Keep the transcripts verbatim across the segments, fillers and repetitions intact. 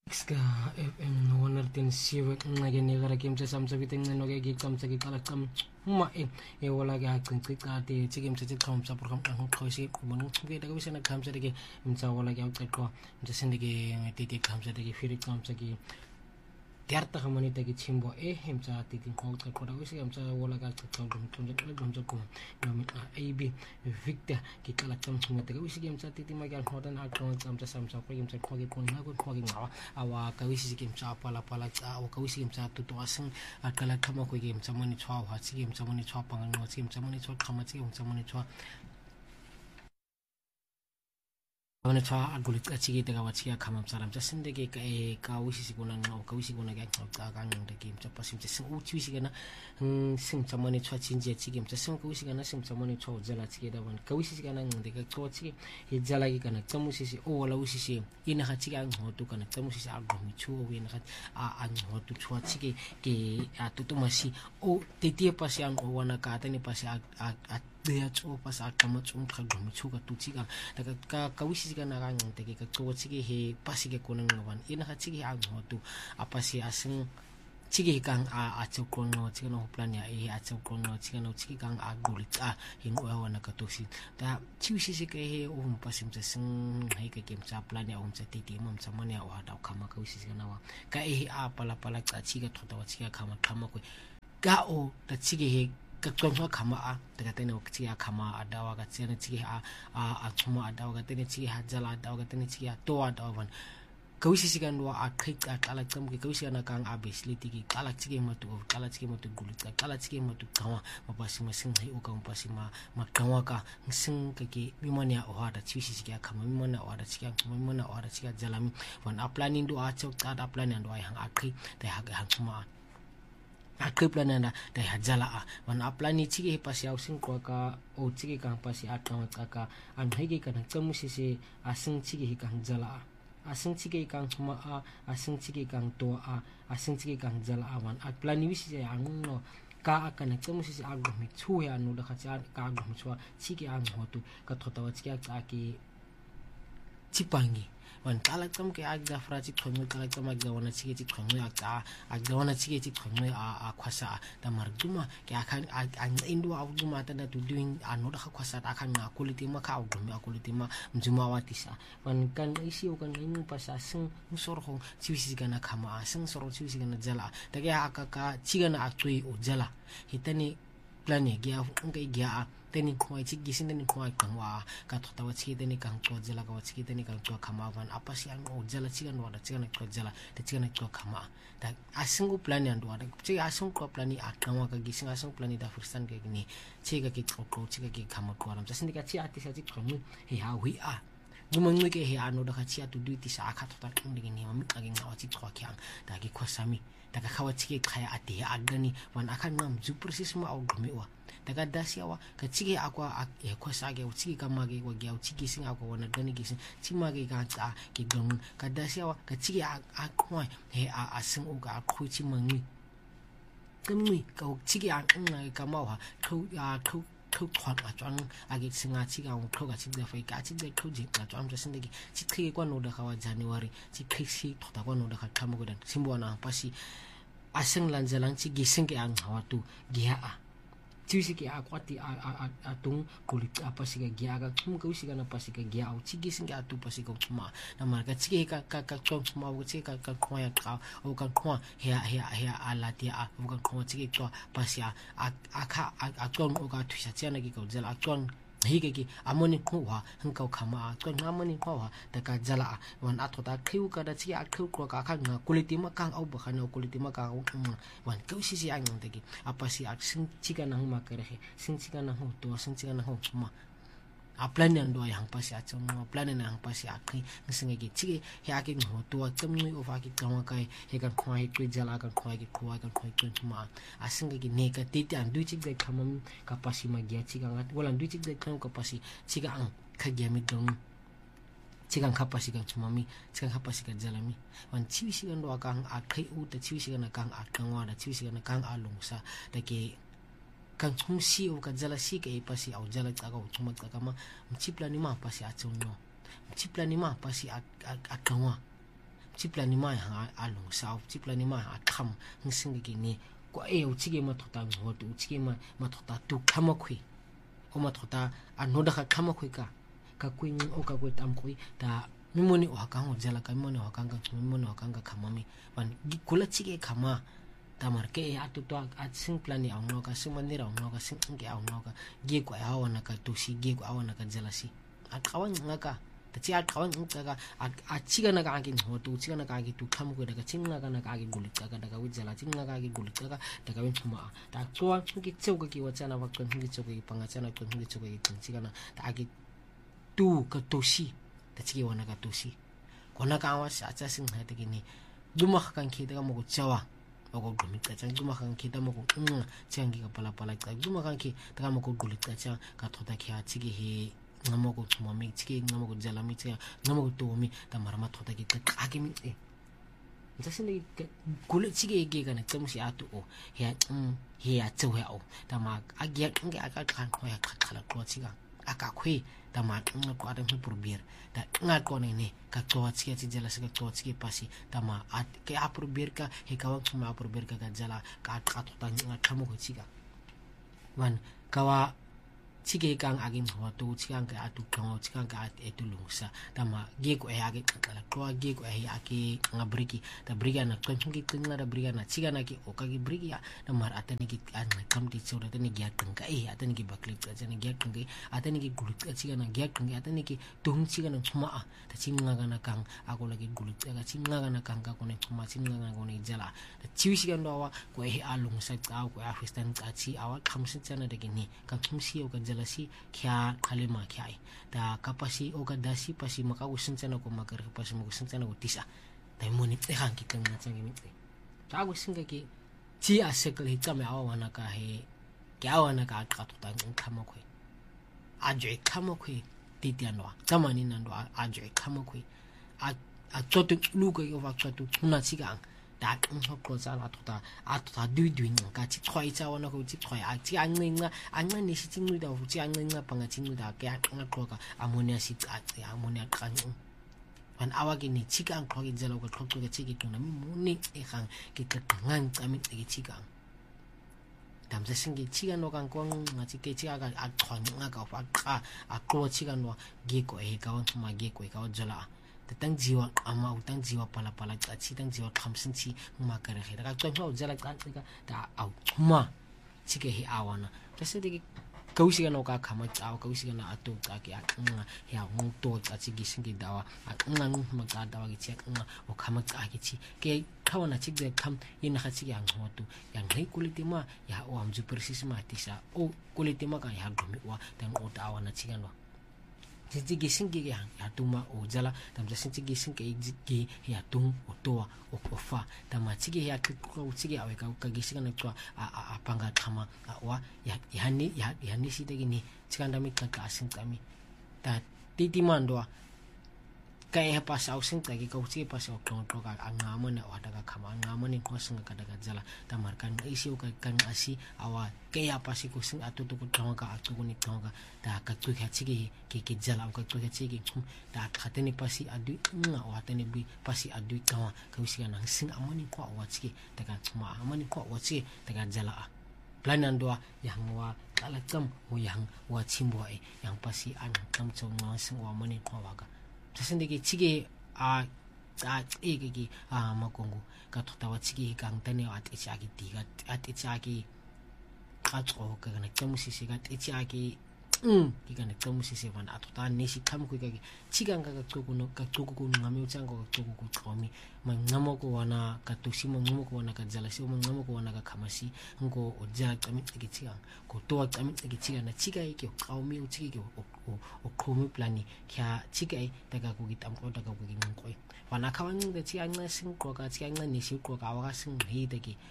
Ska F M one siwek ngake negara kim sa samsa biteng no ge gi kam sa gi kala kam ma e e wala ga kin ki ka te chigim sa chikam sa program ang khoisi mon ge da ga bisana kam sa de imsa wala ga ka ko imsa sende ge te te kam sa de ge firi kam sa gi Tiarta kamani tagi chimbo eh hemsa titin kong ka koda wisi hemsa wala ka ka dum tum tum tum tum tum nomi a ab victor ki kala tam tum tagi wisi hemsa titin magal hodan a kong tam sa samsa ko hemsa ko ge kon na ko ko ge ngawa awa ka wisi hemsa pala pala awa ka wisi hemsa tu to asang a kala kama ko ge hemsa mani chwa wa chi hemsa mani chwa pangan no chi hemsa mani chwa kama chi hemsa mani chwa Wana chwa agulit ka chigi taga wachia kamam saram cha sinde ke ka e ka wisi sikuna no ka wisi kuna ga ka ka ngong de kim cha pasim cha sing u chi wisi kana sing cha mani chwa chinje chigi cha sing ka wisi kana sing cha mani chwa jala chigi da wan ka wisi kana ngong de ka chwa chigi he jala gi kana chamu si si o wala wisi si ina ha chigi ang hotu kana chamu si si agu mi chu o ina ha a ang hotu chwa chigi ke a tu tu masi o te te pasi ang o wana ka ta ni pasi a a dia cho pas akama chung kha gum chu ka tu chi ka ka ka ka wisi ka na ga ngong te ka cho chi ge he pasi ge konang wan ina ha chi ge ang ho tu apasi asing chi ge kang a a chu kon no chi no plan ya e a chu kon no chi no chi kang a gulit a hin o wa na ka tu si ta chi wisi si ke he o um pasim se sing hai ka kem cha plan ya um cha ti ti mom cha man ya wa da khama ka wisi ka na wa ka e a pala pala cha chi ga thota wa chi ka khama khama ko ka o ta chi ge he ka tswa khama a daga tene o chi a khama adawa ka tsene chi a a tsuma adawa ka tene chi ha jala adawa ka tene chi a to adawa wan ka wisi sikan wa a khik a kala tsam ke ka wisi na kang a besliti ki kala chi ke matu kala chi ke matu gulit ka kala chi ke matu kawa mapasi masing hai o ka mapasi ma makawa ka sing ka ke mimania o hada chi wisi sikia khama mimana o hada chi ka mimana o hada chi ka jalami wan a planning do a chok ta da plan and wa hang a khik ta ha ga tsuma akhe planana da hajala a wan aplani chige pasi ausing ko ka o chige ka pasi atang ka ka an hege ka na chamu si si asing chige ka jala asing chige ka chuma a asing chige ka to a asing chige ka jala a wan aplani wisi ya angno ka aka na chamu si si agu mi chu ya no da kha ka agu mi chu chige ang hotu ka thota wa chige ka ki chipangi wan kala kam ke agda fra chi khongu kala kam agda wana chi chi khongu agda agda wana chi chi khongu a a khwasa da marjuma ke akhan an indu awduma ta da doing ano da khwasa ta akhan na quality ma ka awduma quality ma mjuma watisa wan kan isi o kan inu pasa sing musor ho chi chi kana khama sing soro chi chi kana jala da ke aka ka chi kana atui o jala hitani plan ye gya ngai gya teni khoi chi gisin teni khoi kangwa ka thota wa chi teni kang to jala ka wa chi teni kang to khama wan apa si ang o jala chi kan wa da chi kan to jala de chi kan to khama da asingu plan yan do da chi asung ko plan ni akangwa ka gisin asung plan ni da fursan ke ni chi ka ki ko ko chi ka ki khama ko ram sa sin ka chi ati sa chi khomu he ha hui a gumang ke he ano da ka chi atu du ti sa ka thota tung de ni ma mi ka gi ngawa chi khwa kyang da ki khosami da ka khawa chi ke khaya ati agani wan akan ngam ju persis ma au gmewa daga dasiawa ka chige akwa e khosa ge chige kamage wa ge chige sing akwa wana gani gisin chimage ga ta ke gon ka dasiawa ka chige akwa he a asing o ga khu chi mangi kamui ka chige an ka mawa thu a thu thu khwat a chang age singa chiga o thu ga chige fa ka chige thu ji ka cham sin de chi khige kwa no da khawa january chi khisi thota kwa no da kha thamago dan simbona pasi asing lan jalang chi gising ke ang hawa tu gia a Chisi ki akwati a a a tung kulit apa sih gya ga kum ka usi kana pasi ka gya au chigi sing atu pasi ka chuma na mar ka chigi ka ka ka chuma u chigi ka ka khoya ka o ka khwa he he he ala ti a u ka khwa chigi to pasi a a kha a chon o ka thusa chana ki ka jala chon hige ki amoni khwa hangkau khama chon amoni khwa ta ka jala wan athota khiu ka da chi a khiu ko ka kha nga kuliti ma kang au ba khana kuliti ma ka wan ka usi si ang de ki apa si aksing chika nang ma kare he sing chika nang ho to sing chika nang ho ma a plan yan do yang pasi a chong ma plan na yang pasi a khi sing ge chi he a ki ho to cham ni o fa ki kawa kai he kan khwai ki jala kan khwai ki khwa kan khwai ki ma a sing ge ne ka ti tan du chi ge khamam ka pasi ma ge chi ga ngat wala du chi ge kham ka pasi chi ga ang kha ge mi dong chi kan kha pasi kan chuma mi chi kan kha pasi ka jala mi wan chi si kan do kang a khai u ta chi si kan kang a kangwa da chi si kan kang a lung sa da ke kan chung si o ka jala si ke pasi au jala ka ko chuma ka ma chipla ni ma pasi a chung no chipla ni ma pasi a a kangwa chiplani ma ha alung sa chiplani ma ha kham hing sing ki ni ko e u chige ma thota ngo tu chige ma ma thota tu khama khui o ma thota anoda kha khama khui ka ka kuin o ka ko tam khui ta mimoni o ka ngo jala ka mimoni o ka nga mimoni o ka nga khamami ban kula chige khama tamar ke atu to at sing plani ang no ka sing manira ang no ka sing ke ang no ka ge ko awana ka tu si ge ko awana ka jala si at kawan nga ka ta chi at kawan nga ka at chiga na ka agin ho tu chiga na ka agi tu kham ko daga ching nga ka na ka agi gulit ka daga wi jala ching nga ka agi gulit ka daga win thuma ta chwa ki cheu ka ki wa chana wa kan hi cheu ka ki panga chana kan hi cheu ka ki chiga na ta agi tu ka tu si ta chi wa na ka tu si ko na ka wa sa cha sing ha ta ki ni duma kan ki daga mo ko chawa ako gulit ka chang duma kan ki ta mo ko um chang ki ka pala pala ka duma kan ki daga mo ko gulit ka chang ka thoda kya chi gi he ngamo ko chuma mi chi ngamo ko jala mi chi ngamo ko to mi ta marama thoda ki ka agi mi e jasin ni gulit chi gi ge ka na cham si atu o he um he ya chau ya o ta ma agi nge aka kan ko ya khala ko chi ga aka khoi ta ma ng ko adam pur bier ta ngat ko ne ka to chi chi jala se ka to chi pasi ta ma at ke apur bier ka he ka wa chuma apur bier ka ka jala ka ka to ta ngat khamo ko chi ga wan kawa chige kang agin ho tu chigang ka atu kang chigang ka at etu lungsa tama ge ko e age kala ko ge ko e ake nga briki ta briga na kan ki tingla da briga na chiga na ki o ka gi brigi ya na mar atani ki an kam ti chura tani gya kang ka e atani ki bakli ka jani gya kang ki atani ki gulut ka chiga na gya kang atani ki tung chiga na chuma a ta chinga ga na kang ako lagi gulut ka chinga ga na kang ka ko ne chuma chinga ga ko ne jala ta chiwi sigan do wa ko e alung sa ka ko afistan ka chi awa khamsin chana de ni ka khumsi o ka jalasi kya kalima kya da kapasi o ka dasi pasi maka usin chana ko makar pasi mo usin chana ko tisa dai moni te han ki kang na changi mi ta go singa ki chi asekal hi chame awa wana ka he kya wana ka ka to ta khama khoi aje khama khoi ti tian wa chamani nan do aje khama khoi a a chotu lu ko yo wa chotu tuna chi ga da ang ho ko sa la to ta a to ta du du ng ka chi choi cha wana ko chi choi a chi ang ning na ang na ni si chi nu da fu chi ang ning na panga chi nu da ka ang ko ka amonia si a amonia ka ng wan awagi ni chi ka ang ko gi jalo ko thok to ga chi gi tuna mi mu ni e khang ki ka ngang ka mi gi chi ka dam sa sing gi chi ga no kang ko nga chi ke chi ga a thon nga ka fa ka a ko chi ga no gi ko e ka wan ma gi ko e ka jala tang jiwa ama utang jiwa pala pala ka chi tang jiwa khamsin chi ma ka re khira ka chwa jala ka ka ta au ma chi ke hi awana tase de kausi ga no ka khama chaw kausi ga na atu ka ki a nga ya ngong to ka chi gi sing gi dawa a nga ng ma ka dawa gi chi nga o khama ka gi chi ke khawana chi de kham yin kha chi yang ho tu yang nei kuliti ma ya o am ju persis ma tisa o kuliti ma ka ya gumi wa tang o dawa na chi ga no ji gi sing gi yang ya tuma o jala tam ja sing gi sing ke gi ya tung o to o ko fa tam ma chi gi ya ko chi gi awe ka ka gi sing na to a a panga khama wa ya ya ni ya ya ni si de gi ni chikanda mi ka ka sing kami ta ti ti man do ka e pa sa sing ta gi ko chi pa sa ko to ka anga ma na wa da ka khama anga ma ni ko sing ka da ka jala tamar kan isi o ka kan asi awa ke ya pa si ko sing atu to ko ka atu ko ni to ka da ka tu ka chi gi ki ki jala ka tu ka chi gi da ka te ni pa si adu nga wa te ni bi pa si adu ka ka usi na sing amani ko wa chi da ka chuma amani ko wa chi da ka jala a planan do yang wa kala kam o yang wa chimbo e yang pa si an kam chong ma sing wa mani ko wa ka tasinde ki chige a a e ki a ma kongo ka to ta wa chige ka ang tane at ichi agi ti ga at ichi agi ka tso ka na kam si si ga ichi agi um ki ga na kam si si van at ta ni si kam ku ga chigang ka ka ko no ka ko ko ngami uchang ko ko ko chomi ma ngamo ko wana ka to si mo ngamo ko wana ka jala si mo ngamo ko wana ka khamasi ngo o ja kami ki chigang ko to kami ki chigang na chiga e ki ka mi u chi ki o o komi plani kya chiga e daga ko gitam ko daga ko ging ko wana ka wan de chi ang na sing ko ka chi ang na ni si ko ka wa sing hi de ki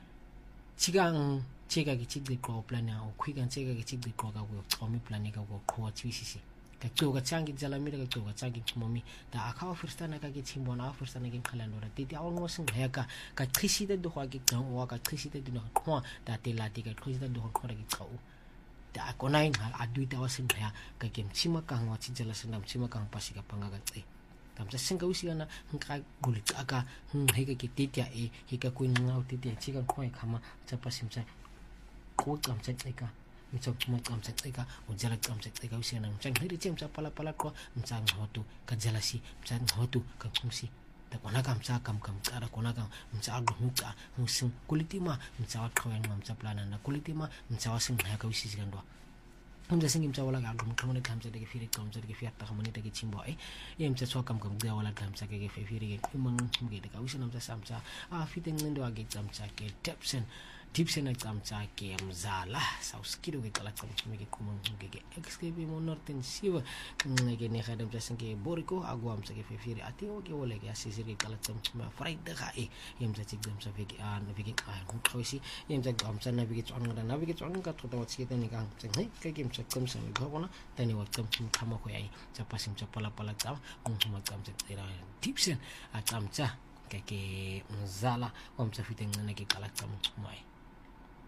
chigang chega ki chig de ko plan ya o kwigan chega ki chig de ko ga ko komi plan ka ko ko chi si si ka to ga changi jala mi ga to ga changi momi da aka first na ka ki chimbo na first na ki khalan ora ti ti awon mo sing ha ka ka khisi de do ha ki ka wa ka khisi de do ko da te la ti ka khisi de do ko ra ki ka u da ko nai ha adu ta wa sing ha ka kem chima ka wa chi jala sanam chima ka pa si ka panga ga te tamsa singa usigana nka gulicaka heka kititia e heka kuin ngau titia chika khoi khama chapa simcha ko chamcha cheka mcha chuma chamcha cheka ujala chamcha cheka usigana mcha ngiri chimcha pala pala ko mcha ngotu ka jalasi mcha ngotu ka chumsi ta kona kam cha kam kam tsara kona kam mcha agmuka musim kulitima mcha wakhawen mcha plana na kulitima mcha wasing heka usigandwa Amja singi mcha wala gagum kamone kamcha de firi kamcha de fiatta kamone de chimbo ai ye mcha so kam kam ga wala kamcha ke firi ke mang mge de kausa namcha samcha a fiteng ndo age kamcha ke tipsen tipsen kamcha ke mzala sauskido ke kala kamcha ke kumang ke ke xkb monorten siwa ke ne khadam cha singi boriko agu amcha ke firi ati o ke wala ke asisiri kala kamcha ma fraida ga e ye mcha chik kamcha ke an ke a ku khawisi ye mcha kamcha na ke chon ngada na ke chon ka thota wachke te ni ka chang ke ke Kom sa bhagona tani waktam khama ko ai chapa sim chapa la pala cham mma cham chera tipsen a cham cha ke ke mzala om cha fiteng na ke kala cham mai